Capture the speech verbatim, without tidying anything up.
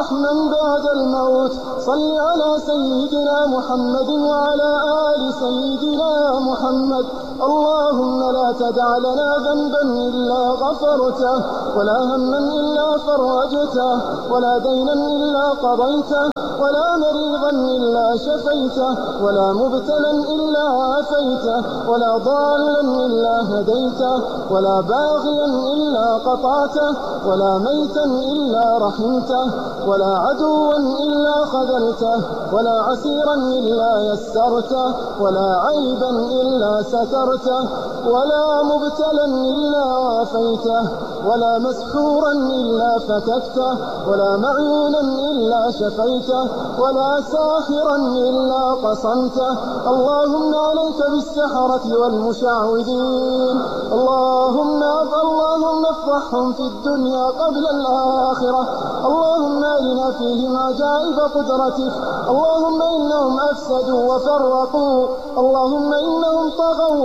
رحما بعد الموت. صل على سيدنا محمد وعلى آل سيدنا محمد. اللهم لا تدع لنا ذنبا إلا غفرته، ولا هما إلا فرجته، ولا دينا إلا قضيته، ولا مريضا إلا شفيته، ولا مبتلا إلا عافيته، ولا ضالا إلا هديته، ولا باغيا إلا قطعته، ولا ميتا إلا رحمته، ولا عدوا إلا خذلته، ولا عسيرا إلا يسرته، ولا عيبا إلا سترته، ولا مبتلا إلا عافيته، ولا مسحورا إلا فككته، ولا معيونا إلا شفيته، ولا ساحرا إلا قصمته. اللهم عليك بالسحرة والمشعوذين، اللهم اللهم افضحهم في الدنيا قبل الآخرة. اللهم أرنا فيهم عجائب قدرتك. اللهم إنهم أفسدوا وفرقوا، اللهم إنهم طغوا